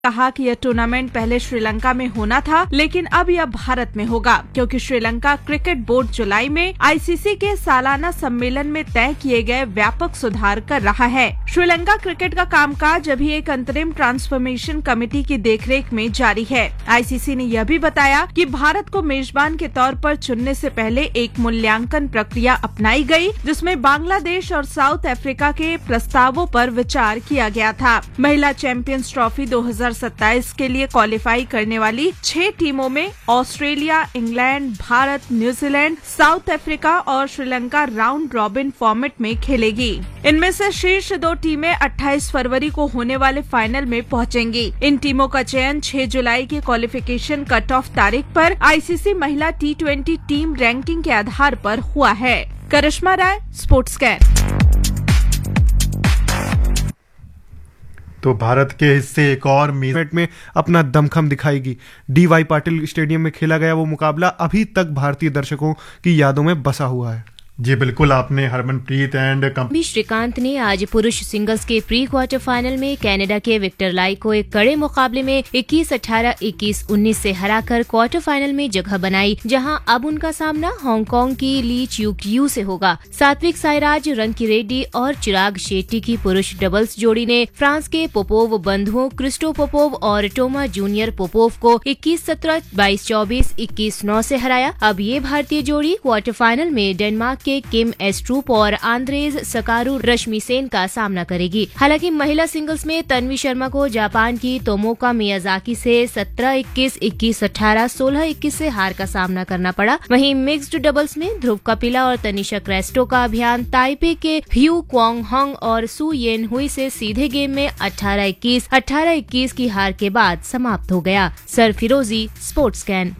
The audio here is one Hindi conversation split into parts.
कहा कि यह टूर्नामेंट पहले श्रीलंका में होना था, लेकिन अब यह भारत में होगा क्योंकि श्रीलंका क्रिकेट बोर्ड जुलाई में आईसीसी के सालाना सम्मेलन में तय किए गए व्यापक सुधार कर रहा है। श्रीलंका क्रिकेट का कामकाज अभी एक अंतरिम ट्रांसफॉर्मेशन कमेटी की देखरेख में जारी है। आईसीसी ने यह भी बताया कि भारत को मेजबान के तौर पर चुनने से पहले एक मूल्यांकन प्रक्रिया अपनाई गई, जिसमें बांग्लादेश और साउथ अफ्रीका के प्रस्तावों पर विचार किया गया था। महिला चैंपियंस ट्रॉफी 2027 के लिए क्वालिफाई करने वाली 6 टीमों में Australia, England, Bharat, New Zealand, south Africa और श्रीलंका राउंड रॉबिन फॉर्मेट में खेलेगी। इनमें से शीर्ष 2 टीमें 28 फरवरी को होने वाले फाइनल में पहुंचेंगी। इन टीमों का चयन 6 जुलाई की क्वालिफिकेशन कट ऑफ तारीख पर आईसीसी महिला T20 टीम रैंकिंग के आधार पर हुआ है। करिश्मा राय, स्पोर्ट्स कैर। तो भारत के हिस्से एक और मेजबान में अपना दमखम दिखाएगी। DY पाटिल स्टेडियम में खेला गया वो मुकाबला अभी तक भारतीय दर्शकों की यादों में बसा हुआ है। जी बिल्कुल, आपने हरमनप्रीत एंड श्रीकांत ने आज पुरुष सिंगल्स के प्री क्वार्टर फाइनल में कनाडा के विक्टर लाई को एक कड़े मुकाबले में 21-18, 21-19 से हराकर क्वार्टर फाइनल में जगह बनाई, जहां अब उनका सामना हांगकांग की ली च्यू से होगा। सात्विक साईराज, रंकी रेड्डी और चिराग शेट्टी की पुरुष डबल्स जोड़ी ने फ्रांस के पोपोव बंधुओं क्रिस्टो पोपोव और टोमा जूनियर पोपोव को 21-17, 22-24, 21-9 से हराया। अब ये भारतीय जोड़ी क्वार्टर फाइनल में डेनमार्क के किम एस्ट्रूप और आंद्रेज सकारू रश्मि सेन का सामना करेगी। हालांकि महिला सिंगल्स में तन्वी शर्मा को जापान की तोमोका मियाजाकी से 17-21, 21-18, 16-21 से हार का सामना करना पड़ा। वहीं मिक्स्ड डबल्स में ध्रुव कपिला और तनिषा क्रेस्टो का अभियान ताइपे के ह्यू क्वांग हंग और सू येन हुई से सीधे गेम में 18-21, 18-21 की हार के बाद समाप्त हो गया। सरफिरोजी, स्पोर्ट्स कैन।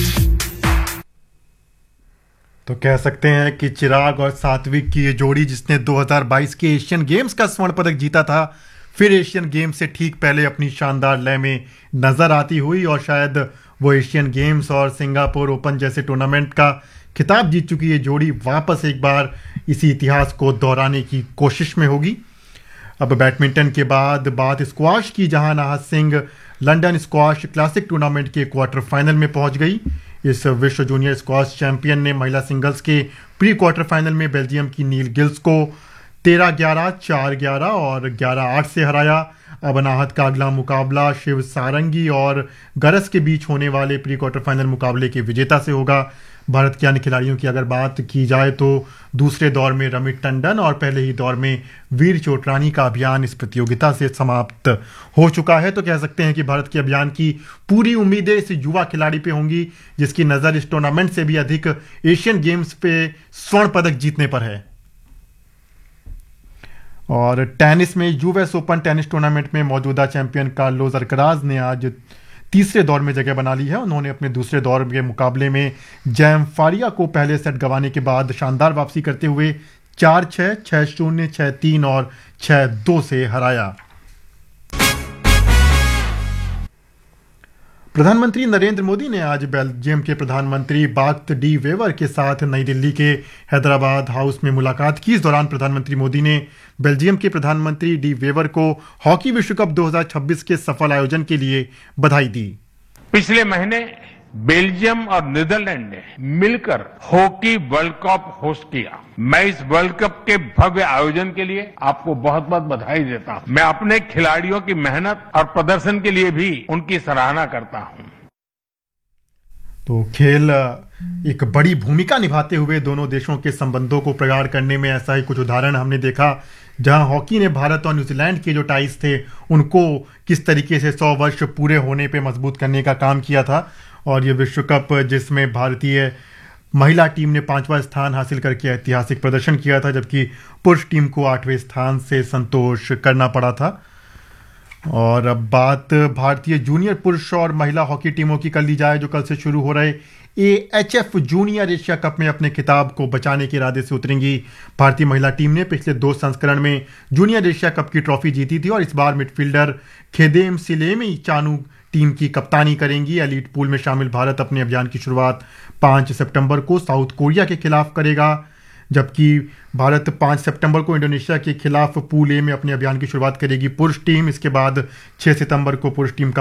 तो कह सकते हैं कि चिराग और सात्विक की ये जोड़ी, जिसने 2022 के एशियन गेम्स का स्वर्ण पदक जीता था, फिर एशियन गेम्स से ठीक पहले अपनी शानदार लय में नजर आती हुई और शायद वो एशियन गेम्स और सिंगापुर ओपन जैसे टूर्नामेंट का खिताब जीत चुकी ये जोड़ी वापस एक बार इसी इतिहास को दोहराने की कोशिश में होगी। अब बैडमिंटन के बाद बात स्क्वाश की, जहां नाहद Singh London squash classic tournament के क्वार्टर फाइनल में पहुंच गई। इस विश्व जूनियर स्क्वाश चैंपियन ने महिला सिंगल्स के प्री क्वार्टर फाइनल में बेल्जियम की नील गिल्स को 13-11, 4-11 और 11-8 से हराया। अब नाहद का अगला मुकाबला शिव सारंगी और गरज के बीच होने वाले प्री क्वार्टर फाइनल मुकाबले के विजेता से होगा। भारत के अन्य खिलाड़ियों की अगर बात की जाए तो दूसरे दौर में रमित टंडन और पहले ही दौर में वीर चोटरानी का अभियान इस प्रतियोगिता से समाप्त हो चुका है। तो कह सकते हैं कि भारत के अभियान की पूरी उम्मीदें इस युवा खिलाड़ी पे होंगी, जिसकी नज़र इस टूर्नामेंट से भी अधिक एशियन गेम्स पे स्वर्ण पदक जीतने पर है। और टेनिस में यूएस ओपन टेनिस टूर्नामेंट में मौजूदा चैंपियन कार्लोस अल्कराज ने आज तीसरे दौर में जगह बना ली है। उन्होंने अपने दूसरे दौर के मुकाबले में जैम फारिया को पहले सेट गंवाने के बाद शानदार वापसी करते हुए 4-6, 6-0, 6-3 और 6-2 से हराया। प्रधानमंत्री नरेंद्र मोदी ने आज बेल्जियम के प्रधानमंत्री बाख्त डी वेवर के साथ नई दिल्ली के हैदराबाद हाउस में मुलाकात की। इस दौरान प्रधानमंत्री मोदी ने बेल्जियम के प्रधानमंत्री डी वेवर को हॉकी विश्व कप 2026 के सफल आयोजन के लिए बधाई दी। पिछले महीने बेल्जियम और नीदरलैंड ने मिलकर हॉकी वर्ल्ड कप होस्ट किया। मैं इस वर्ल्ड कप के भव्य आयोजन के लिए आपको बहुत बहुत बधाई देता हूं। मैं अपने खिलाड़ियों की मेहनत और प्रदर्शन के लिए भी उनकी सराहना करता हूं। तो खेल एक बड़ी भूमिका निभाते हुए दोनों देशों के संबंधों को प्रगाढ़ करने में ऐसा ही कुछ उदाहरण हमने देखा, जहां हॉकी ने भारत और न्यूजीलैंड के जो टाइज थे उनको किस तरीके से 100 वर्ष पूरे होने पे मजबूत करने का काम किया था। और ये विश्व कप जिसमें भारतीय महिला टीम ने 5वां स्थान हासिल करके ऐतिहासिक प्रदर्शन किया था, जबकि पुरुष टीम को 8वें स्थान से संतोष करना पड़ा था। और अब बात भारतीय जूनियर पुरुष और महिला हॉकी टीमों की कर ली जाए, जो कल से शुरू हो रहे AHF जूनियर एशिया कप में अपने खिताब को बचाने के इरादे से उतरेंगी। भारतीय महिला टीम ने पिछले 2 संस्करण में जूनियर एशिया कप की ट्रॉफी जीती थी और इस बार मिडफील्डर खेदेम सिलेमी चानू टीम की कप्तानी करेंगी। एलीट पूल में शामिल भारत अपने अभियान की शुरुआत 5 सितंबर को साउथ कोरिया के खिलाफ करेगा। जबकि भारत 5 सितंबर को इंडोनेशिया के खिलाफ पूल ए में अपने अभियान की शुरुआत करेगी पुरुष टीम। इसके बाद 6 सितंबर को पुरुष टीम का